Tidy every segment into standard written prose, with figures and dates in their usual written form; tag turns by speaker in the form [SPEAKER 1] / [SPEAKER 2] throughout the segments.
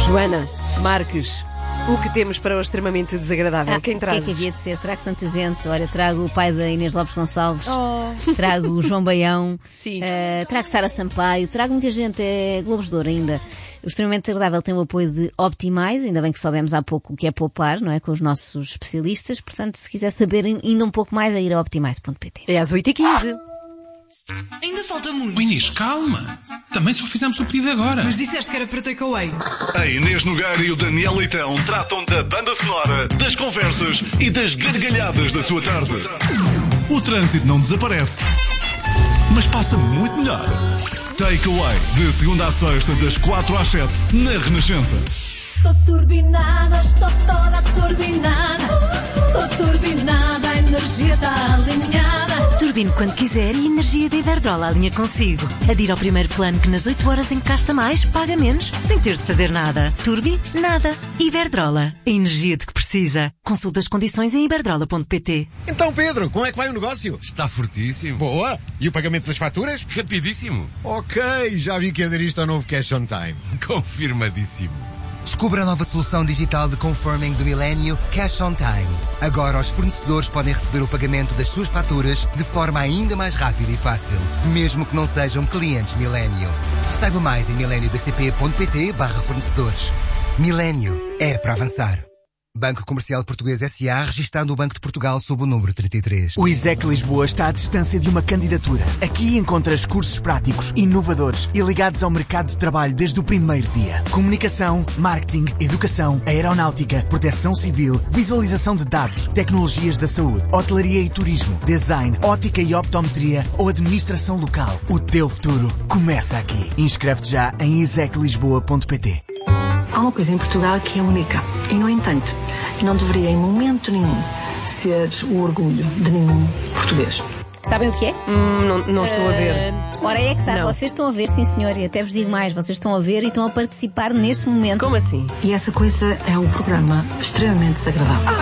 [SPEAKER 1] Joana Marques, o que temos para o extremamente desagradável? Quem traz?
[SPEAKER 2] O que é que havia de ser? Trago tanta gente. Olha, trago o pai da Inês Lopes Gonçalves, trago o João Baião, trago Sara Sampaio, trago muita gente, é Globos de Ouro ainda. O extremamente desagradável tem o apoio de Optimize, ainda bem que soubemos há pouco o que é poupar, não é? Com os nossos especialistas. Portanto, se quiser saber ainda um pouco mais, é ir a optimize.pt.
[SPEAKER 1] É às 8h15.
[SPEAKER 3] Ainda falta muito.
[SPEAKER 4] Inês, calma. Também só fizemos o pedido agora.
[SPEAKER 3] Mas disseste que era para takeaway.
[SPEAKER 5] A Inês Nogueira e o Daniel Leitão tratam da banda sonora, das conversas e das gargalhadas da sua tarde.
[SPEAKER 6] O trânsito não desaparece, mas passa muito melhor. Takeaway, de segunda à sexta, das 4 às 7, na Renascença.
[SPEAKER 7] Tô turbinada, estou toda turbinada. Tô turbinada, a energia está alinhada.
[SPEAKER 8] Turbine quando quiser e a energia da Iberdrola alinha consigo. Adira ao primeiro plano que nas 8 horas em que gasta mais, paga menos, sem ter de fazer nada. Turbi, nada. Iberdrola. A energia de que precisa. Consulta as condições em iberdrola.pt.
[SPEAKER 9] Então, Pedro, como é que vai o negócio?
[SPEAKER 10] Está fortíssimo.
[SPEAKER 9] Boa. E o pagamento das faturas?
[SPEAKER 10] Rapidíssimo.
[SPEAKER 9] Ok, já vi que aderiste ao novo Cash on Time.
[SPEAKER 10] Confirmadíssimo.
[SPEAKER 11] Descubra a nova solução digital de confirming do Milênio, Cash on Time. Agora os fornecedores podem receber o pagamento das suas faturas de forma ainda mais rápida e fácil, mesmo que não sejam clientes Milênio. Saiba mais em milêniobcp.pt/fornecedores. Milênio é para avançar. Banco Comercial Português S.A. registado o Banco de Portugal sob o número 33.
[SPEAKER 12] O ISEC Lisboa está à distância de uma candidatura. Aqui encontras cursos práticos, inovadores e ligados ao mercado de trabalho desde o primeiro dia. Comunicação, marketing, educação, aeronáutica, proteção civil, visualização de dados, tecnologias da saúde, hotelaria e turismo, design, ótica e optometria ou administração local. O teu futuro começa aqui. Inscreve-te já em iseclisboa.pt.
[SPEAKER 13] Há uma coisa em Portugal que é única e, no entanto, não deveria em momento nenhum ser o orgulho de nenhum português.
[SPEAKER 2] Sabem o que é?
[SPEAKER 1] Não estou a ver.
[SPEAKER 2] Ora, é que está.
[SPEAKER 1] Não.
[SPEAKER 2] Vocês estão a ver, sim senhor, e até vos digo mais, vocês estão a ver e estão a participar neste momento.
[SPEAKER 1] Como assim?
[SPEAKER 13] E essa coisa é o programa extremamente desagradável.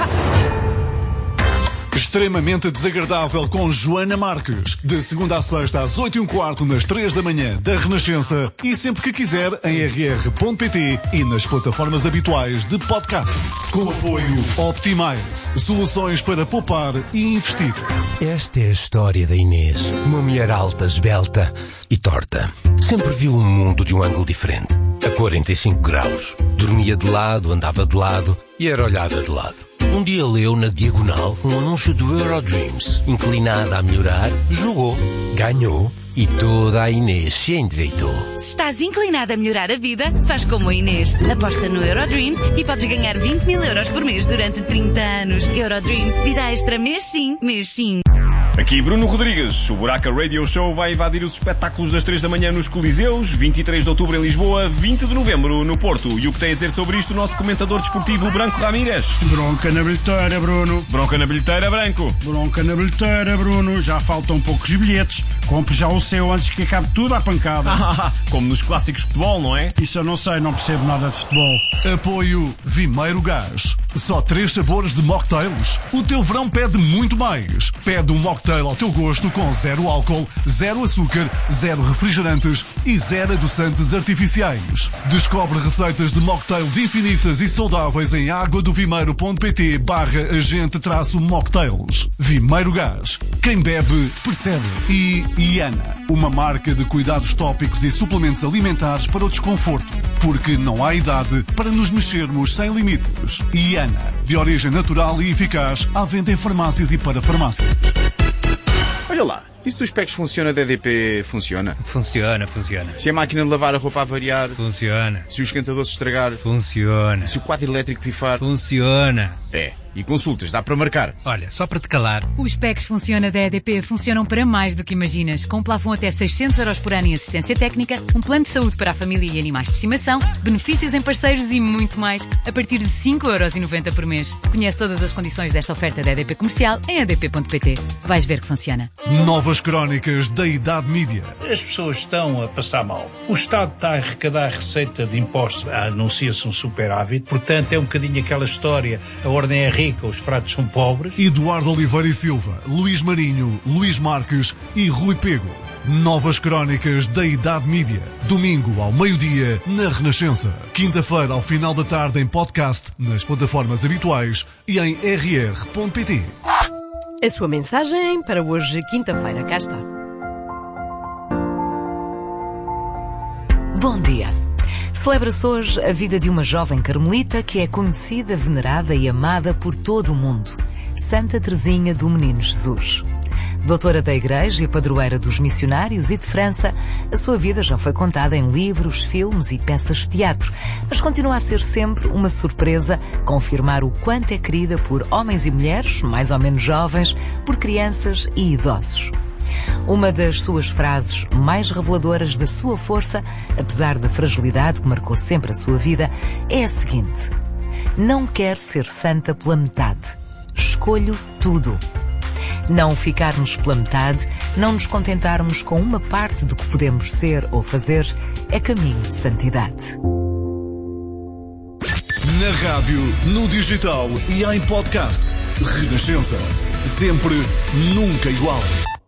[SPEAKER 6] Extremamente desagradável com Joana Marques, de segunda à sexta às 8h15 nas 3 da manhã da Renascença e sempre que quiser em rr.pt e nas plataformas habituais de podcast. Com apoio Optimize, soluções para poupar e investir.
[SPEAKER 10] Esta é a história da Inês, uma mulher alta, esbelta e torta. Sempre viu o mundo de um ângulo diferente, a 45 graus. Dormia de lado, andava de lado e era olhada de lado. Um dia leu na diagonal um anúncio do Eurodreams. Inclinada a melhorar, jogou, ganhou e toda a Inês se endireitou.
[SPEAKER 8] Se estás inclinada a melhorar a vida, faz como a Inês. Aposta no Eurodreams e podes ganhar 20 mil euros por mês durante 30 anos. Eurodreams, vida extra mês sim, mês sim.
[SPEAKER 14] Aqui Bruno Rodrigues. O Buraca Radio Show vai invadir os espetáculos das 3 da manhã nos Coliseus, 23 de outubro em Lisboa, 20 de novembro no Porto. E o que tem a dizer sobre isto o nosso comentador desportivo Branco Ramírez?
[SPEAKER 15] Bronca na bilheteira, Bruno.
[SPEAKER 14] Bronca na bilheteira, Branco.
[SPEAKER 15] Bronca na bilheteira, Bruno. Já faltam poucos bilhetes. Compre já o seu antes que acabe tudo à pancada.
[SPEAKER 14] Como nos clássicos de futebol, não é?
[SPEAKER 15] Isso eu não sei, não percebo nada de futebol.
[SPEAKER 6] Apoio Vimeiro Gás. Só 3 sabores de mocktails? O teu verão pede muito mais. Pede um mocktail ao teu gosto com 0 álcool, 0 açúcar, 0 refrigerantes e 0 adoçantes artificiais. Descobre receitas de mocktails infinitas e saudáveis em aguadovimeiro.pt/agente-mocktails. Vimeiro Gás. Quem bebe, percebe. E Iana, uma marca de cuidados tópicos e suplementos alimentares para o desconforto. Porque não há idade para nos mexermos sem limites. Iana, de origem natural e eficaz, à venda em farmácias e para farmácias.
[SPEAKER 16] Olha lá, isso dos PECs funciona, da EDP funciona?
[SPEAKER 17] Funciona.
[SPEAKER 16] Se a máquina de lavar a roupa a variar?
[SPEAKER 17] Funciona.
[SPEAKER 16] Se o esquentador se estragar?
[SPEAKER 17] Funciona.
[SPEAKER 16] Se o quadro elétrico pifar?
[SPEAKER 17] Funciona.
[SPEAKER 16] É, e consultas, dá para marcar?
[SPEAKER 17] Olha, só para te calar.
[SPEAKER 18] Os PECs funciona da EDP funcionam para mais do que imaginas. Com plafond até 600 euros por ano em assistência técnica, um plano de saúde para a família e animais de estimação, benefícios em parceiros e muito mais, a partir de 5,90€ por mês. Conhece todas as condições desta oferta da EDP Comercial em edp.pt. Vais ver que funciona.
[SPEAKER 6] Novas crónicas da Idade Mídia.
[SPEAKER 19] As pessoas estão a passar mal. O Estado está a arrecadar receita de impostos. Anuncia-se um superávit. Portanto, é um bocadinho aquela história. A ordem é rica, os fracos são pobres.
[SPEAKER 6] Eduardo Oliveira e Silva, Luís Marinho, Luís Marques e Rui Pego. Novas crónicas da Idade Mídia. Domingo ao meio-dia na Renascença. Quinta-feira ao final da tarde em podcast, nas plataformas habituais e em rr.pt.
[SPEAKER 1] A sua mensagem para hoje, quinta-feira. Cá está.
[SPEAKER 20] Bom dia. Celebra-se hoje a vida de uma jovem carmelita que é conhecida, venerada e amada por todo o mundo. Santa Teresinha do Menino Jesus. Doutora da Igreja e padroeira dos missionários e de França, a sua vida já foi contada em livros, filmes e peças de teatro, mas continua a ser sempre uma surpresa confirmar o quanto é querida por homens e mulheres, mais ou menos jovens, por crianças e idosos. Uma das suas frases mais reveladoras da sua força, apesar da fragilidade que marcou sempre a sua vida, é a seguinte: não quero ser santa pela metade, escolho tudo. Não ficarmos pela metade, não nos contentarmos com uma parte do que podemos ser ou fazer, é caminho de santidade.
[SPEAKER 6] Na rádio, no digital e em podcast. Renascença. Sempre, nunca igual.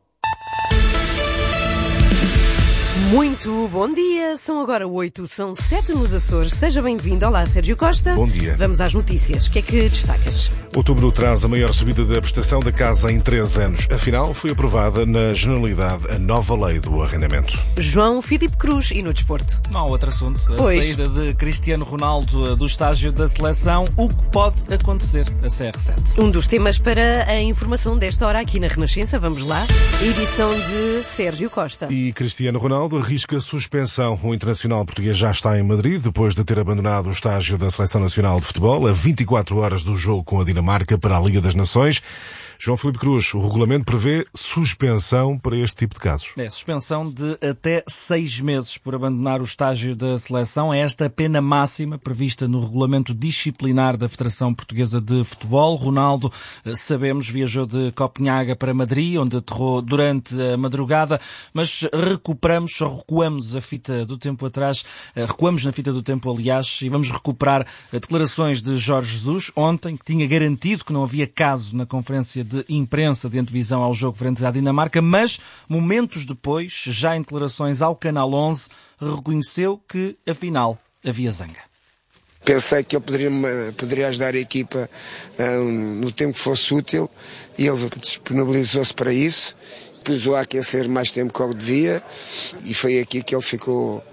[SPEAKER 1] Muito bom dia, são agora 8, são 7 nos Açores. Seja bem-vindo. Olá, Sérgio Costa.
[SPEAKER 21] Bom dia.
[SPEAKER 1] Vamos às notícias. O que é que destacas?
[SPEAKER 21] Outubro traz a maior subida da prestação da casa em 3 anos. Afinal, foi aprovada na Generalidade a nova lei do arrendamento.
[SPEAKER 1] João Filipe Cruz e no desporto.
[SPEAKER 22] Não há outro assunto. A saída de Cristiano Ronaldo do estágio da seleção. O que pode acontecer a CR7?
[SPEAKER 1] Um dos temas para a informação desta hora aqui na Renascença. Vamos lá. Edição de Sérgio Costa.
[SPEAKER 21] E Cristiano Ronaldo arrisca suspensão. O internacional português já está em Madrid, depois de ter abandonado o estágio da Seleção Nacional de Futebol a 24 horas do jogo com a Dinamarca para a Liga das Nações. João Filipe Cruz, o regulamento prevê suspensão para este tipo de casos.
[SPEAKER 22] Suspensão de até 6 meses por abandonar o estágio da seleção. É esta a pena máxima prevista no regulamento disciplinar da Federação Portuguesa de Futebol. Ronaldo, sabemos, viajou de Copenhaga para Madrid, onde aterrou durante a madrugada, mas recuamos a fita do tempo atrás, recuamos na fita do tempo, aliás, e vamos recuperar declarações de Jorge Jesus ontem, que tinha garantido que não havia caso na conferência de imprensa de antevisão ao jogo frente à Dinamarca, mas momentos depois, já em declarações ao Canal 11, reconheceu que, afinal, havia zanga.
[SPEAKER 23] Pensei que ele poderia ajudar a equipa no tempo que fosse útil e ele disponibilizou-se para isso, pus-o a aquecer mais tempo que eu devia e foi aqui que ele ficou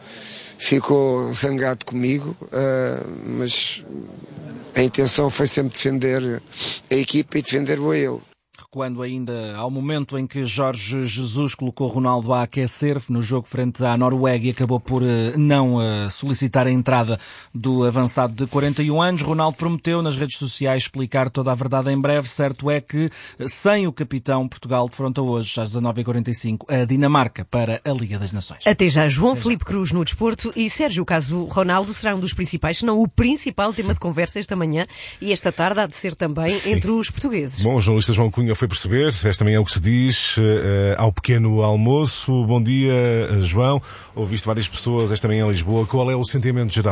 [SPEAKER 23] zangado comigo, mas a intenção foi sempre defender a equipa e defender-o a ele.
[SPEAKER 22] Recuando ainda ao momento em que Jorge Jesus colocou Ronaldo a aquecer no jogo frente à Noruega e acabou por não solicitar a entrada do avançado de 41 anos. Ronaldo prometeu nas redes sociais explicar toda a verdade em breve. Certo é que, sem o capitão, Portugal defronta hoje, às 19h45, a Dinamarca para a Liga das Nações.
[SPEAKER 1] Até já, João Filipe Cruz no desporto e Sérgio, o caso Ronaldo será um dos principais, se não o principal tema de conversa esta manhã e esta tarde há de ser também entre os portugueses.
[SPEAKER 21] Bom, o jornalista João Cunha foi perceber, esta manhã é o que se diz ao pequeno almoço. Bom dia, João. Ouviste várias pessoas esta manhã em Lisboa. Qual é o sentimento geral?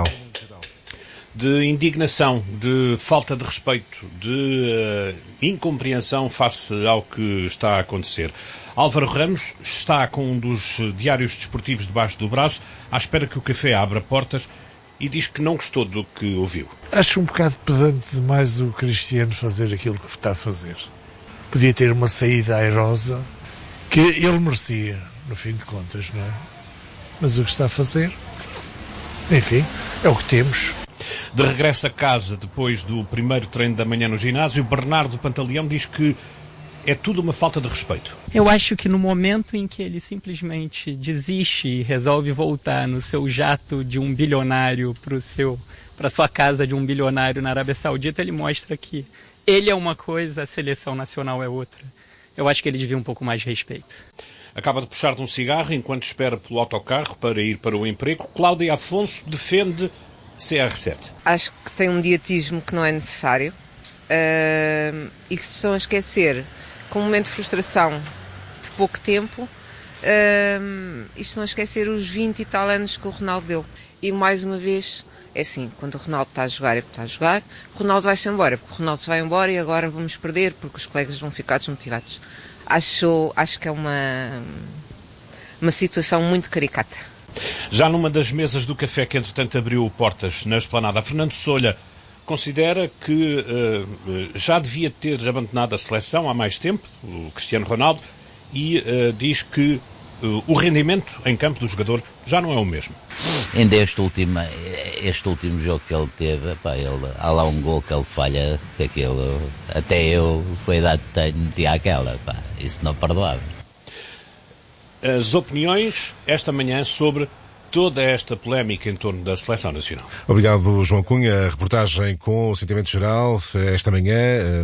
[SPEAKER 24] De indignação, de falta de respeito, de incompreensão face ao que está a acontecer. Álvaro Ramos está com um dos diários desportivos debaixo do braço, à espera que o café abra portas, e diz que não gostou do que ouviu.
[SPEAKER 25] Acho um bocado pedante demais o Cristiano fazer aquilo que está a fazer. Podia ter uma saída airosa, que ele merecia, no fim de contas, não é? Mas o que está a fazer, enfim, é o que temos.
[SPEAKER 24] De regresso a casa, depois do primeiro treino da manhã no ginásio, Bernardo Pantaleão diz que é tudo uma falta de respeito.
[SPEAKER 26] Eu acho que no momento em que ele simplesmente desiste e resolve voltar no seu jato de um bilionário para sua casa de um bilionário na Arábia Saudita, ele mostra que ele é uma coisa, a seleção nacional é outra. Eu acho que ele devia um pouco mais de respeito.
[SPEAKER 24] Acaba de puxar de um cigarro enquanto espera pelo autocarro para ir para o emprego. Cláudia Afonso defende CR7.
[SPEAKER 27] Acho que tem um dietismo que não é necessário e que se estão a esquecer com um momento de frustração de pouco tempo e estão a esquecer os 20 e tal anos que o Ronaldo deu. e mais uma vez, é assim, quando o Ronaldo está a jogar é porque está a jogar, o Ronaldo vai-se embora, porque o Ronaldo se vai embora e agora vamos perder porque os colegas vão ficar desmotivados. Acho que é uma situação muito caricata.
[SPEAKER 24] Já numa das mesas do café que entretanto abriu portas na esplanada, Fernando Solha considera que já devia ter abandonado a seleção há mais tempo, o Cristiano Ronaldo, e diz que o rendimento em campo do jogador já não é o mesmo.
[SPEAKER 3] Ainda este último jogo que ele teve, há lá um gol que ele falha, que aquilo, até eu, com a idade que tenho, metia aquela, isso não perdoava.
[SPEAKER 24] As opiniões esta manhã sobre toda esta polémica em torno da Seleção Nacional.
[SPEAKER 21] Obrigado, João Cunha. A reportagem com o sentimento geral esta manhã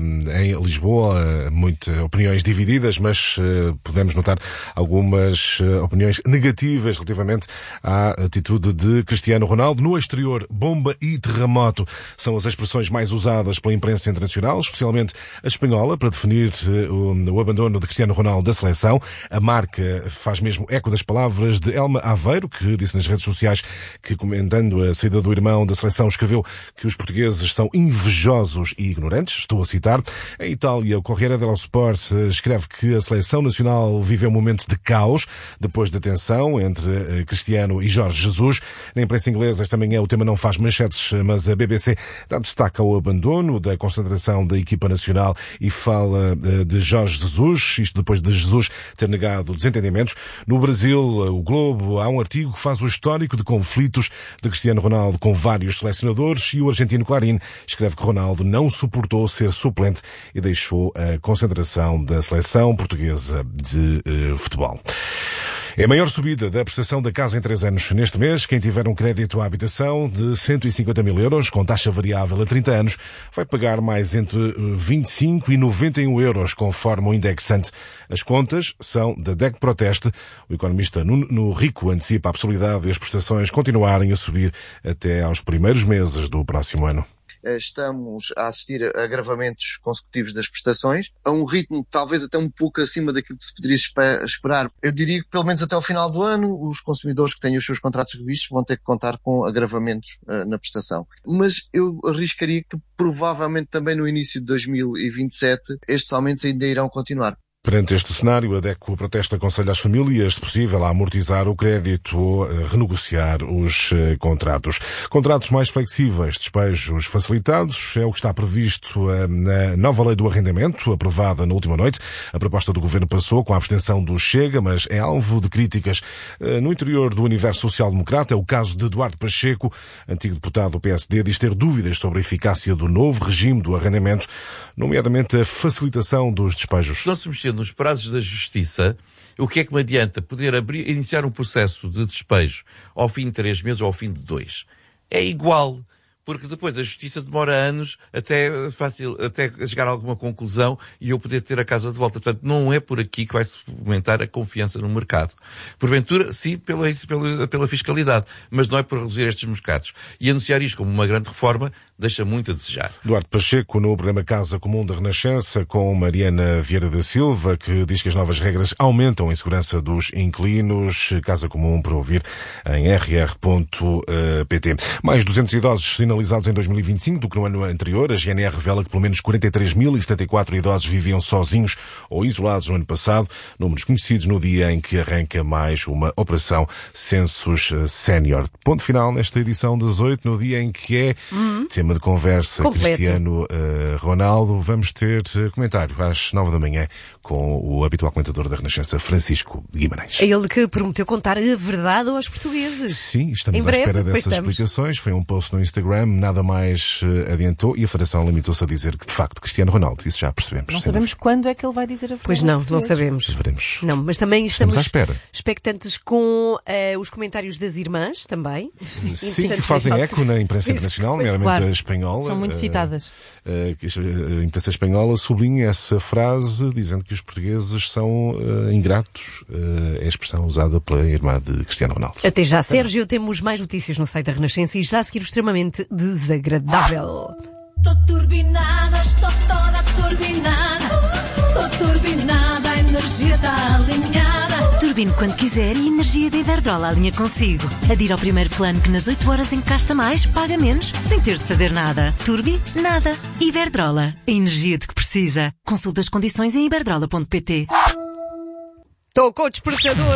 [SPEAKER 21] em Lisboa. Muitas opiniões divididas, mas podemos notar algumas opiniões negativas relativamente à atitude de Cristiano Ronaldo. No exterior, bomba e terremoto são as expressões mais usadas pela imprensa internacional, especialmente a espanhola, para definir o abandono de Cristiano Ronaldo da seleção. A Marca faz mesmo eco das palavras de Elma Aveiro, que disse nas redes sociais que, comentando a saída do irmão da seleção, escreveu que os portugueses são invejosos e ignorantes. Estou a citar. Em Itália, o Corriere dello Sport escreve que a seleção nacional viveu um momento de caos depois da tensão entre Cristiano e Jorge Jesus. Na imprensa inglesa, esta manhã, o tema não faz manchetes, mas a BBC dá destaque ao abandono da concentração da equipa nacional e fala de Jorge Jesus, isto depois de Jesus ter negado desentendimentos. No Brasil, o Globo, há um artigo que faz o histórico de conflitos de Cristiano Ronaldo com vários selecionadores, e o argentino Clarín escreve que Ronaldo não suportou ser suplente e deixou a concentração da seleção portuguesa de futebol. É a maior subida da prestação da casa em 3 anos. Neste mês, quem tiver um crédito à habitação de 150 mil euros, com taxa variável a 30 anos, vai pagar mais entre 25 e 91 euros, conforme o indexante. As contas são da DEC Proteste. O economista Nuno Rico antecipa a possibilidade de as prestações continuarem a subir até aos primeiros meses do próximo ano.
[SPEAKER 4] Estamos a assistir a agravamentos consecutivos das prestações, a um ritmo talvez até um pouco acima daquilo que se poderia esperar. Eu diria que pelo menos até ao final do ano, os consumidores que têm os seus contratos revistos vão ter que contar com agravamentos na prestação. Mas eu arriscaria que provavelmente também no início de 2027 estes aumentos ainda irão continuar.
[SPEAKER 21] Perante este cenário, a DEC Proteste aconselha as famílias, se possível, a amortizar o crédito ou a renegociar os contratos. Contratos mais flexíveis, despejos facilitados, é o que está previsto na nova lei do arrendamento, aprovada na última noite. A proposta do Governo passou com a abstenção do Chega, mas é alvo de críticas no interior do universo social-democrata. É o caso de Eduardo Pacheco, antigo deputado do PSD, diz ter dúvidas sobre a eficácia do novo regime do arrendamento, nomeadamente a facilitação dos despejos.
[SPEAKER 5] Não se mexer nos prazos da Justiça, o que é que me adianta poder iniciar um processo de despejo ao fim de 3 meses ou ao fim de 2? É igual, porque depois a Justiça demora anos até chegar a alguma conclusão e eu poder ter a casa de volta. Portanto, não é por aqui que vai-se fomentar a confiança no mercado. Porventura, sim, pela fiscalidade, mas não é por reduzir estes mercados. E anunciar isto como uma grande reforma deixa muito a desejar.
[SPEAKER 21] Eduardo Pacheco, no programa Casa Comum da Renascença, com Mariana Vieira da Silva, que diz que as novas regras aumentam a insegurança dos inquilinos. Casa Comum para ouvir em rr.pt. Mais 200 idosos sinalizados em 2025 do que no ano anterior. A GNR revela que pelo menos 43.074 idosos viviam sozinhos ou isolados no ano passado, números conhecidos no dia em que arranca mais uma operação Census Sénior. Ponto final nesta edição das 8, no dia em que é tema de conversa completo. Cristiano Ronaldo. Vamos ter comentário às 9 da manhã com o habitual comentador da Renascença, Francisco Guimarães.
[SPEAKER 1] É ele que prometeu contar a verdade aos portugueses.
[SPEAKER 21] Sim, estamos à espera dessas explicações. Foi um post no Instagram, nada mais adiantou, e a Federação limitou-se a dizer que, de facto, Cristiano Ronaldo, isso já percebemos.
[SPEAKER 7] Não sabemos quando é que ele vai dizer a verdade.
[SPEAKER 1] Pois não sabemos.
[SPEAKER 21] Veremos.
[SPEAKER 1] Não, mas também estamos
[SPEAKER 21] à espera.
[SPEAKER 1] Expectantes com os comentários das irmãs, também.
[SPEAKER 21] Sim, que fazem eco na imprensa internacional, nomeadamente a espanhola.
[SPEAKER 7] São muito citadas.
[SPEAKER 21] A imprensa espanhola sublinha essa frase, dizendo que os portugueses são ingratos. É a expressão usada pela irmã de Cristiano Ronaldo.
[SPEAKER 1] Até já, Sérgio. Temos mais notícias no site da Renascença e já a seguir o extremamente desagradável.
[SPEAKER 9] Tô turbinada, estou toda turbinada. Tô turbinada, a energia está alinhada.
[SPEAKER 2] Turbine quando quiser e a energia da Iberdrola alinha consigo. Adira ao primeiro plano que nas 8 horas em que gasta mais, paga menos, sem ter de fazer nada. Turbi, nada. Iberdrola. A energia de que precisa. Consulta as condições em iberdrola.pt.
[SPEAKER 1] Tocou o despertador.